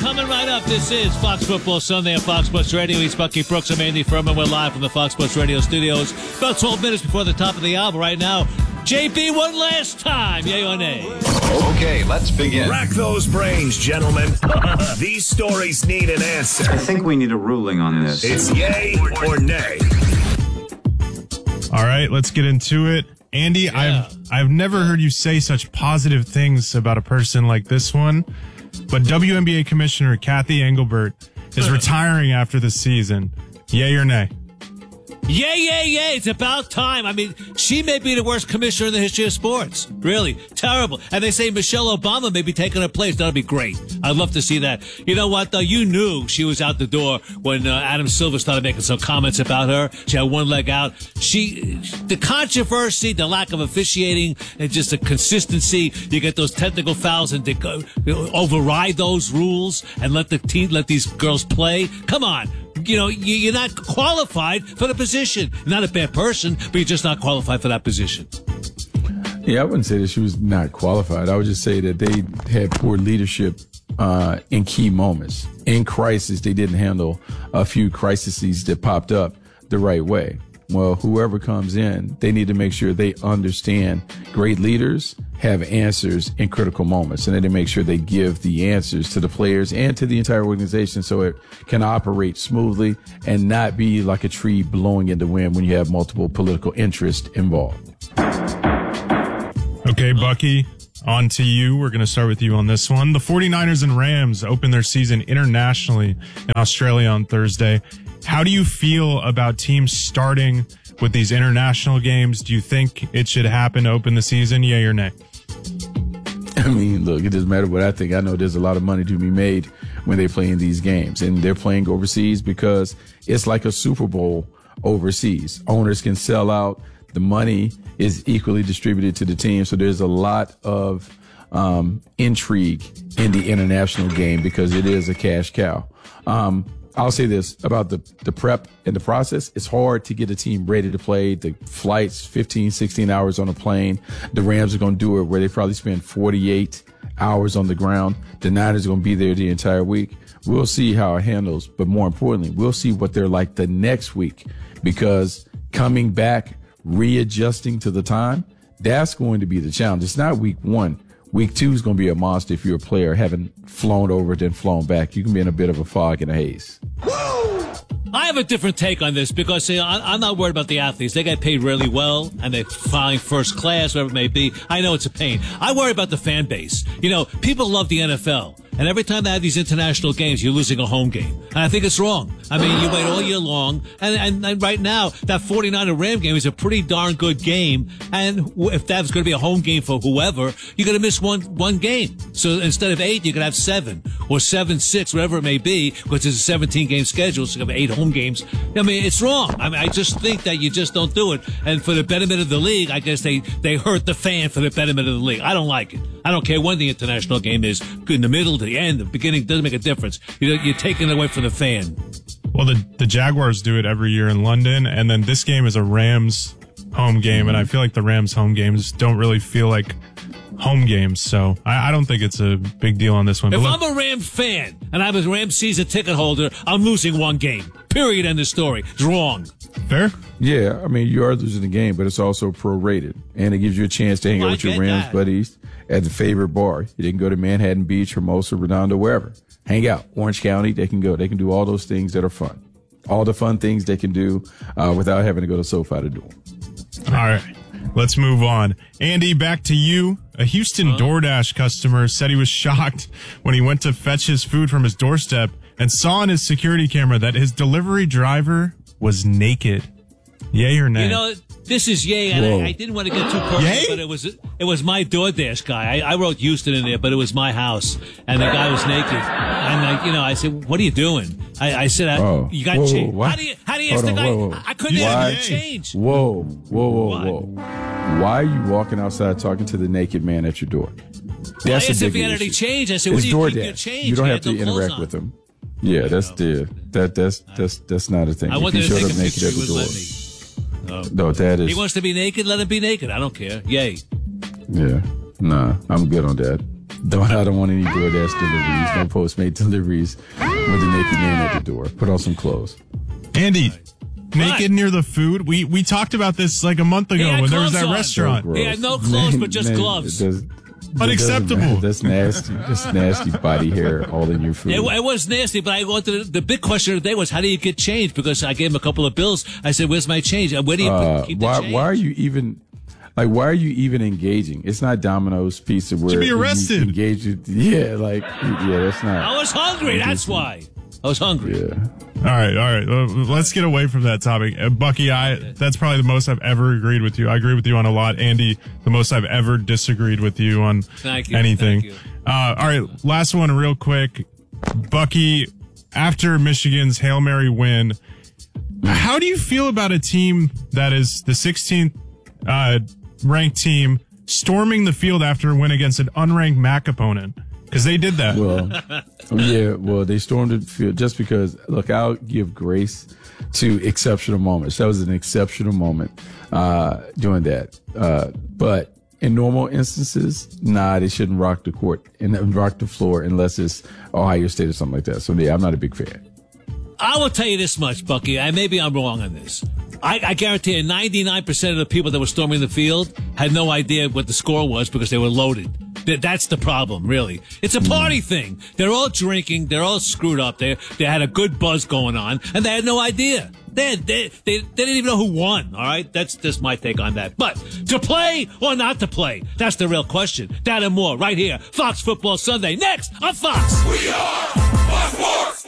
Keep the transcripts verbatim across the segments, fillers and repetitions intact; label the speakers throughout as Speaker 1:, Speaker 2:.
Speaker 1: coming right up. This is Fox Football Sunday on Fox Sports Radio. He's Bucky Brooks. I'm Andy Furman. We're live from the Fox Sports Radio studios. About twelve minutes before the top of the hour right now. J P, one last time. Yay or nay?
Speaker 2: Okay, let's begin.
Speaker 3: Rack those brains, gentlemen. These stories need an answer.
Speaker 4: I think we need a ruling on this.
Speaker 3: It's yay or nay.
Speaker 5: All right, let's get into it. Andy,
Speaker 1: Yeah.
Speaker 5: I've I've never heard you say such positive things about a person like this one, but W N B A Commissioner Kathy Engelbert is retiring after the season. Yay or nay?
Speaker 1: Yay, yay, yay. It's about time. I mean, she may be the worst commissioner in the history of sports. Really. Terrible. And they say Michelle Obama may be taking her place. That'll be great. I'd love to see that. You know what, though? You knew she was out the door when uh, Adam Silver started making some comments about her. She had one leg out. She, the controversy, the lack of officiating, and just the consistency. You get those technical fouls and they go, override those rules and let the team, let these girls play. Come on. You know, you're not qualified for the position. You're not a bad person, but you're just not qualified for that position.
Speaker 6: Yeah, I wouldn't say that she was not qualified. I would just say that they had poor leadership uh, in key moments. In crisis, they didn't handle a few crises that popped up the right way. Well, whoever comes in, they need to make sure they understand great leaders have answers in critical moments, and then they make sure they give the answers to the players and to the entire organization so it can operate smoothly and not be like a tree blowing in the wind when you have multiple political interests involved.
Speaker 5: Okay, Bucky, on to you. We're going to start with you on this one. The 49ers and Rams open their season internationally in Australia on Thursday. How do you feel about teams starting with these international games? Do you think it should happen to open the season? Yay or nay?
Speaker 6: I mean, look, it doesn't matter what I think. I know there's a lot of money to be made when they play in these games, and they're playing overseas because it's like a Super Bowl overseas. Owners can sell out. The money is equally distributed to the team. So there's a lot of um, intrigue in the international game because it is a cash cow. Um, I'll say this about the, the prep and the process. It's hard to get a team ready to play. The flights, fifteen, sixteen hours on a plane. The Rams are going to do it where they probably spend forty-eight hours on the ground. The Niners are going to be there the entire week. We'll see how it handles. But more importantly, we'll see what they're like the next week, because coming back, readjusting to the time, that's going to be the challenge. It's not week one. Week two is going to be a monster if you're a player, having flown over then flown back. You can be in a bit of a fog and a haze.
Speaker 1: I have a different take on this because see, I'm not worried about the athletes. They get paid really well, and they're flying first class, whatever it may be. I know it's a pain. I worry about the fan base. You know, people love the N F L. And every time they have these international games, you're losing a home game. And I think it's wrong. I mean, you wait all year long. And, and, and right now, that 49er Ram game is a pretty darn good game. And if that's going to be a home game for whoever, you're going to miss one, one game. So instead of eight, you could have seven or seven, six, whatever it may be, because it's a seventeen game schedule. So you have eight home games. I mean, it's wrong. I mean, I just think that you just don't do it. And for the betterment of the league, I guess they, they hurt the fan for the betterment of the league. I don't like it. I don't care when the international game is, in the middle to the end, the beginning, doesn't make a difference. You're, you're taking it away from the fan.
Speaker 5: Well, the, the Jaguars do it every year in London, and then this game is a Rams home game, and I feel like the Rams home games don't really feel like home games, so I, I don't think it's a big deal on this one.
Speaker 1: If
Speaker 5: but look,
Speaker 1: I'm a Rams fan and I'm a Rams season ticket holder, I'm losing one game. Period. End of story. It's wrong.
Speaker 5: fair?
Speaker 6: Yeah, I mean, you are losing the game, but it's also prorated, and it gives you a chance to hang
Speaker 1: Well,
Speaker 6: out
Speaker 1: I
Speaker 6: with your
Speaker 1: get
Speaker 6: Rams
Speaker 1: that.
Speaker 6: buddies at the favorite bar. You can go to Manhattan Beach, Hermosa, Redondo, wherever. Hang out. Orange County, they can go. They can do all those things that are fun. All the fun things they can do uh, without having to go to SoFi to do them.
Speaker 5: All right, let's move on. Andy, back to you. A Houston DoorDash customer said he was shocked when he went to fetch his food from his doorstep and saw on his security camera that his delivery driver was naked. Yay or nay?
Speaker 1: You know, this is yay, and I, I didn't want to get too personal,
Speaker 5: Yay?
Speaker 1: but it was it was my DoorDash guy. I, I wrote Houston in there, but it was my house, and the guy was naked. And I, you know, I said, "What are you doing?" I, I said, I,
Speaker 6: Oh.
Speaker 1: "You got
Speaker 6: Whoa,
Speaker 1: change."
Speaker 6: what?
Speaker 1: How do you how do you
Speaker 6: Hold
Speaker 1: ask the
Speaker 6: on,
Speaker 1: guy?
Speaker 6: whoa, whoa.
Speaker 1: I couldn't
Speaker 6: Why?
Speaker 1: ask him to change.
Speaker 6: Whoa, whoa, whoa,
Speaker 1: What?
Speaker 6: whoa. Why are you walking outside talking to the naked man at your door?
Speaker 1: I
Speaker 6: That's
Speaker 1: asked
Speaker 6: a
Speaker 1: if he
Speaker 6: big
Speaker 1: had any
Speaker 6: issue.
Speaker 1: change. I said,
Speaker 6: It's
Speaker 1: "What do you keep your
Speaker 6: DoorDash.
Speaker 1: change?"
Speaker 6: You don't
Speaker 1: He
Speaker 6: have
Speaker 1: had
Speaker 6: to
Speaker 1: no clothes
Speaker 6: interact
Speaker 1: on.
Speaker 6: with him. Yeah, that's the that that's that's that's not a thing.
Speaker 1: I
Speaker 6: If
Speaker 1: wanted
Speaker 6: he
Speaker 1: to
Speaker 6: showed
Speaker 1: take
Speaker 6: up
Speaker 1: a
Speaker 6: naked
Speaker 1: picture.
Speaker 6: at
Speaker 1: He
Speaker 6: the
Speaker 1: wouldn't
Speaker 6: door.
Speaker 1: let me. Oh.
Speaker 6: No, that is
Speaker 1: He wants to be naked. Let him be naked. I don't care. Yay.
Speaker 6: yeah. Nah, I'm good on that. Don't I don't want any DoorDash deliveries, no Postmate deliveries with the naked man at the door. Put on some clothes.
Speaker 5: Andy, naked near the food. We we talked about this like a month ago when there was that
Speaker 1: on.
Speaker 5: restaurant.
Speaker 6: So
Speaker 1: He had no clothes,
Speaker 6: Man,
Speaker 1: but just
Speaker 6: man,
Speaker 1: gloves.
Speaker 6: it does-
Speaker 5: Unacceptable.
Speaker 6: That's nasty. That's nasty body hair all in your food.
Speaker 1: It, it was nasty, but I wanted to, the big question of the day was how do you get change? Because I gave him a couple of bills. I said, "Where's my change? Where do you
Speaker 6: Uh,
Speaker 1: keep the
Speaker 6: why?
Speaker 1: change?"
Speaker 6: Why are you even? Like, why are you even engaging? It's not Domino's Pizza where
Speaker 5: To be
Speaker 6: you
Speaker 5: arrested.
Speaker 6: engage with- yeah, like yeah, that's not.
Speaker 1: I was hungry. That's why. I was hungry.
Speaker 6: Yeah.
Speaker 5: All right, all right. Uh, let's get away from that topic. Uh, Bucky, I that's probably the most I've ever agreed with you. I agree with you on a lot. Andy, the most I've ever disagreed with you on
Speaker 1: Thank you.
Speaker 5: anything.
Speaker 1: Thank you.
Speaker 5: Uh, all right, last one real quick. Bucky, after Michigan's Hail Mary win, how do you feel about a team that is the sixteenth uh, ranked team storming the field after a win against an unranked M A C opponent? Because they did that.
Speaker 6: Well, yeah, well, they stormed the field just because, look, I'll give grace to exceptional moments. That was an exceptional moment uh, doing that. Uh, but in normal instances, nah, they shouldn't rock the court and rock the floor unless it's Ohio State or something like that. So, yeah, I'm not a big fan.
Speaker 1: I will tell you this much, Bucky. I maybe I'm wrong on this. I, I guarantee you ninety-nine percent of the people that were storming the field had no idea what the score was because they were loaded. That, that's the problem, really. It's a party thing. They're all drinking. They're all screwed up. They they had a good buzz going on, and they had no idea. They, had, they, they, they didn't even know who won, all right? That's just my take on that. But to play or not to play, that's the real question. That and more right here. Fox Football Sunday. Next on Fox.
Speaker 3: We are Fox Sports.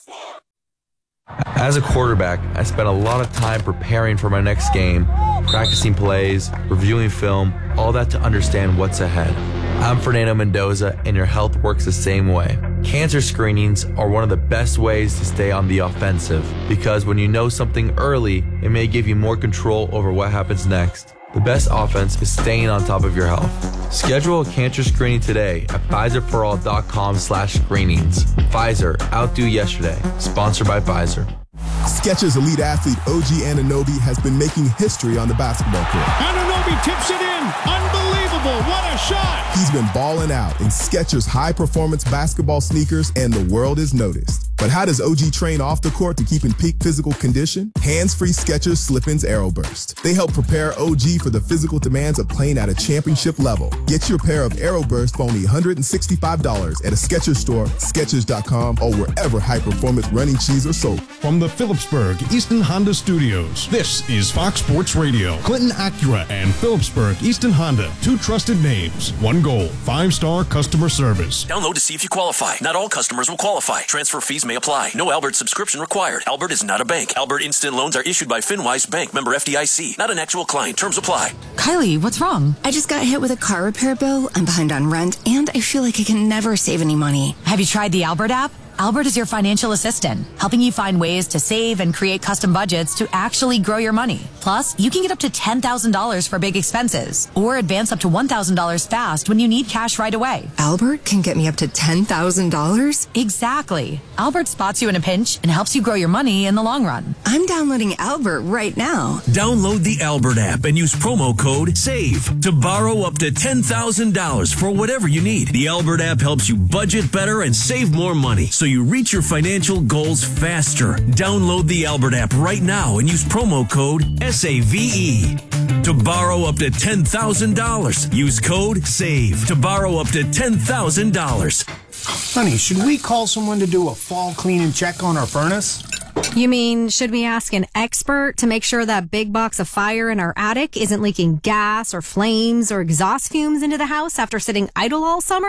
Speaker 7: As a quarterback, I spent a lot of time preparing for my next game, practicing plays, reviewing film, all that to understand what's ahead. I'm Fernando Mendoza, and your health works the same way. Cancer screenings are one of the best ways to stay on the offensive, because when you know something early, it may give you more control over what happens next. The best offense is staying on top of your health. Schedule a cancer screening today at Pfizerforall.com slash screenings. Pfizer, outdo yesterday. Sponsored by Pfizer.
Speaker 8: Skechers elite athlete O G Anunoby has been making history on the basketball court.
Speaker 9: Anunoby tips it in. Unbelievable. What a shot.
Speaker 8: He's been balling out in Skechers high-performance basketball sneakers, and the world is noticed. But how does O G train off the court to keep in peak physical condition? Hands-free Skechers Slip-ins Aeroburst. They help prepare O G for the physical demands of playing at a championship level. Get your pair of Aeroburst for only one hundred sixty-five dollars at a Skechers store, Skechers dot com, or wherever high-performance running shoes are sold.
Speaker 9: From the Phillipsburg Easton Honda Studios, this is Fox Sports Radio. Clinton Acura and Phillipsburg Easton Honda, two trusted names, one goal, five-star customer service.
Speaker 10: Download to see if you qualify. Not all customers will qualify. Transfer fees may apply. No Albert subscription required. Albert is not a bank. Albert Instant Loans are issued by FinWise Bank, member F D I C. Not an actual client. Terms apply.
Speaker 11: Kylie, what's wrong? I just got hit with a car repair bill. I'm behind on rent, and I feel like I can never save any money.
Speaker 12: Have you tried the Albert app? Albert is your financial assistant, helping you find ways to save and create custom budgets to actually grow your money. Plus, you can get up to ten thousand dollars for big expenses or advance up to one thousand dollars fast when you need cash right away.
Speaker 11: Albert can get me up to ten thousand dollars?
Speaker 12: Exactly. Albert spots you in a pinch and helps you grow your money in the long run.
Speaker 11: I'm downloading Albert right now.
Speaker 10: Download the Albert app and use promo code SAVE to borrow up to ten thousand dollars for whatever you need. The Albert app helps you budget better and save more money, so you reach your financial goals faster. Download the Albert app right now and use promo code S A V E to borrow up to ten thousand dollars. Use code SAVE to borrow up to ten thousand dollars.
Speaker 13: Honey, should we call someone to do a fall cleaning check on our furnace?
Speaker 14: You mean, should we ask an expert to make sure that big box of fire in our attic isn't leaking gas or flames or exhaust fumes into the house after sitting idle all summer?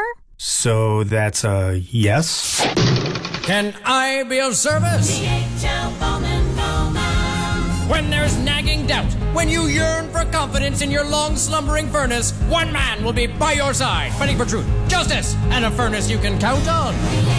Speaker 13: So that's a yes?
Speaker 15: Can I be of service? When there's nagging doubt, when you yearn for confidence in your long slumbering furnace, one man will be by your side, fighting for truth, justice, and a furnace you can count on.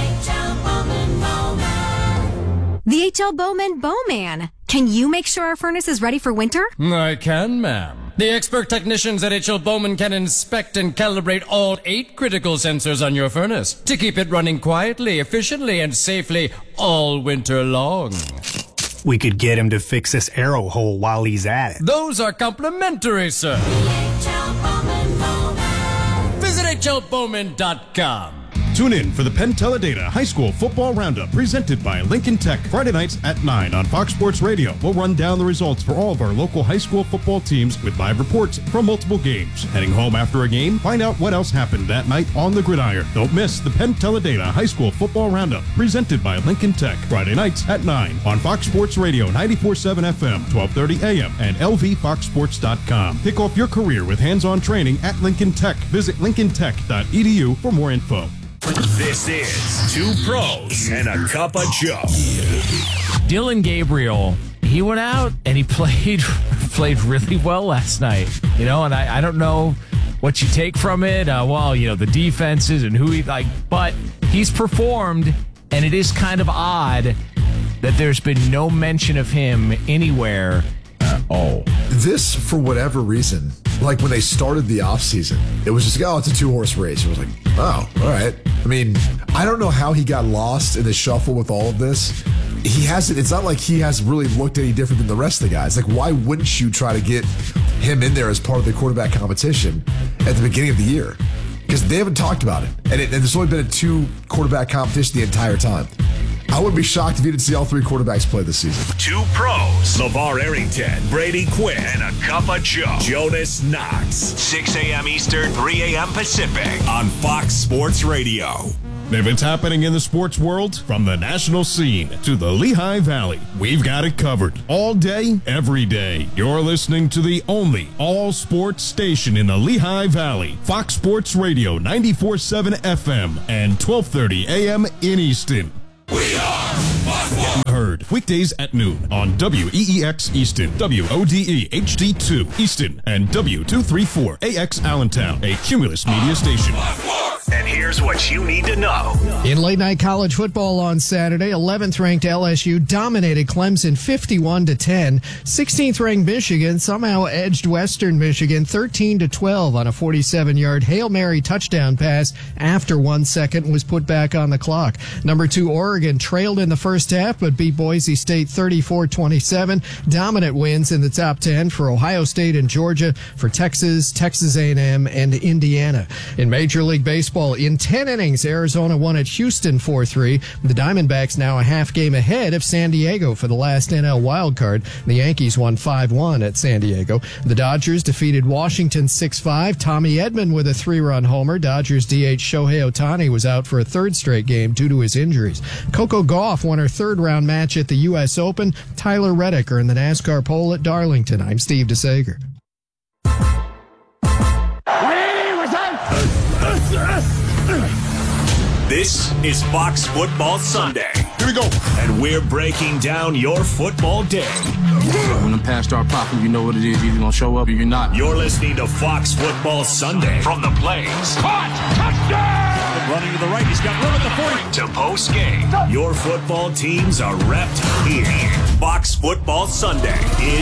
Speaker 14: The H L Bowman Bowman. Can you make sure our furnace is ready for winter?
Speaker 15: I can, ma'am. The expert technicians at H L Bowman can inspect and calibrate all eight critical sensors on your furnace to keep it running quietly, efficiently, and safely all winter long.
Speaker 13: We could get him to fix this arrow hole while he's at it.
Speaker 15: Those are complimentary, sir. Visit H L Bowman dot com.
Speaker 9: Tune in for the Penn Teledata High School Football Roundup presented by Lincoln Tech Friday nights at nine on Fox Sports Radio. We'll run down the results for all of our local high school football teams with live reports from multiple games. Heading home after a game, find out what else happened that night on the gridiron. Don't miss the Penn Teledata High School Football Roundup presented by Lincoln Tech Friday nights at nine on Fox Sports Radio ninety-four point seven F M, twelve thirty A M and L V fox sports dot com. Kick off your career with hands-on training at Lincoln Tech. Visit lincoln tech dot e d u for more info.
Speaker 3: This is Two Pros and a Cup of Joe.
Speaker 16: Dillon Gabriel, he went out and he played played really well last night. You know, and I, I don't know what you take from it. Uh, well, you know, the defenses and who he like, but he's performed, and it is kind of odd that there's been no mention of him anywhere at all.
Speaker 17: This, for whatever reason, like when they started the offseason, it was just, oh, it's a two-horse race. It was like, oh, all right. I mean, I don't know how he got lost in the shuffle with all of this. He hasn't, it's not like he has really looked any different than the rest of the guys. Like, why wouldn't you try to get him in there as part of the quarterback competition at the beginning of the year? Because they haven't talked about it. And, it, and there's only been a two-quarterback competition the entire time. I wouldn't be shocked if you didn't see all three quarterbacks play this season.
Speaker 3: Two Pros, LeVar Arrington, Brady Quinn, and a Cup of Joe, Jonas Knox. six a.m. Eastern, three a.m. Pacific on Fox Sports Radio.
Speaker 9: If it's happening in the sports world, from the national scene to the Lehigh Valley, we've got it covered. All day, every day. You're listening to the only all-sports station in the Lehigh Valley. Fox Sports Radio, ninety-four point seven F M and twelve thirty A M in Easton.
Speaker 3: We are Fox.
Speaker 9: Heard weekdays at noon on W E E X Easton, W O D E H D two Easton, and W two thirty-four A X Allentown, a Cumulus media station.
Speaker 3: And here's what you need to know.
Speaker 18: In late night college football on Saturday, eleventh ranked L S U dominated Clemson fifty-one to ten. sixteenth ranked Michigan somehow edged Western Michigan thirteen to twelve on a forty-seven yard Hail Mary touchdown pass after one second was put back on the clock. Number two Oregon trailed in the first half but beat Boise State thirty-four twenty-seven. Dominant wins in the top ten for Ohio State and Georgia, for Texas, Texas A and M, and Indiana. In Major League Baseball, in ten innings, Arizona won at Houston four three. The Diamondbacks now a half game ahead of San Diego for the last N L wildcard. The Yankees won five one at San Diego. The Dodgers defeated Washington six five. Tommy Edman with a three-run homer. Dodgers D H Shohei Ohtani was out for a third straight game due to his injuries. Coco Gauff won her third-round match at the U S Open. Tyler Reddick earned the NASCAR pole at Darlington. I'm Steve DeSager.
Speaker 3: This is Fox Football Sunday.
Speaker 9: Here we go.
Speaker 3: And we're breaking down your football day.
Speaker 19: When the pass start popping, you know what it is. You're either going to show up or you're not.
Speaker 3: You're listening to Fox Football Sunday. From the plains. Caught! Touchdown! Running to the right. He's got room at the forty. To post game. Your football teams are repped here. Fox Football Sunday is